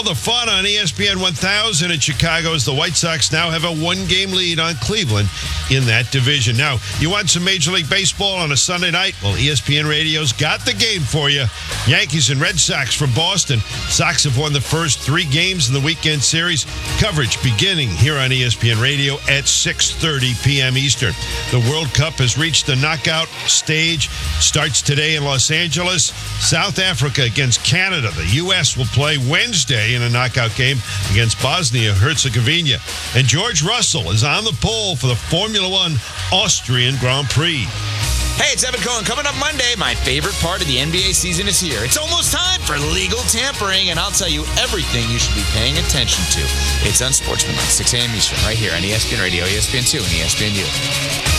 the fun on ESPN 1000 in Chicago as the White Sox now have a one-game lead on Cleveland in that division. Now, you want some Major League Baseball on a Sunday night? Well, ESPN Radio's got the game for you. Yankees and Red Sox from Boston. Sox have won the first 3 games in the weekend series. Coverage beginning here on ESPN Radio at 6:30 p.m. Eastern. The World Cup has reached the knockout stage. Starts today in Los Angeles. South Africa against Canada. The U.S. will play Wednesday in a knockout game against Bosnia-Herzegovina. And George Russell is on the pole for the Formula One Austrian Grand Prix. Hey, it's Evan Cohen. Coming up Monday, my favorite part of the NBA season is here. It's almost time for legal tampering, and I'll tell you everything you should be paying attention to. It's Unsportsmanlike, 6 a.m. Eastern, right here on ESPN Radio, ESPN2, and ESPNU.